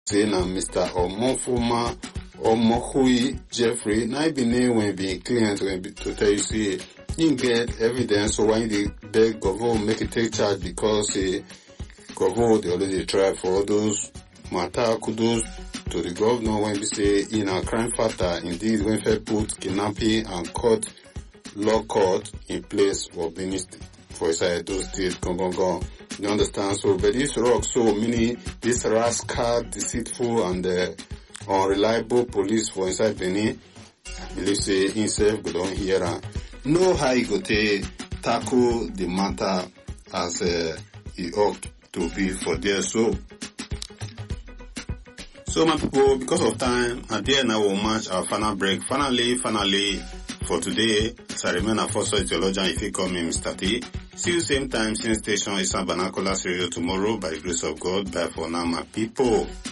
say na Mr. Omofoma Omohui Jeffrey, na be name when be client when be to tell you say you get evidence, so when they beg government make it take charge because government they already try for all those matter kudos to the governor when we say in a crime factor indeed when they put kidnapping and court law court in place for Benin State, for inside those states gone. You understand? So but this rock so many this rascal, deceitful and unreliable police for inside Benin believe say himself go don hear and know how he go take tackle the matter as he ought to be for there. So my people, because of time, and there now we'll match our final break. Finally, for today, as I remain a first theologian, if you call me Mr. T. See you same time, same station, Isan Banacolas Radio tomorrow by the grace of God. Bye for now, my people.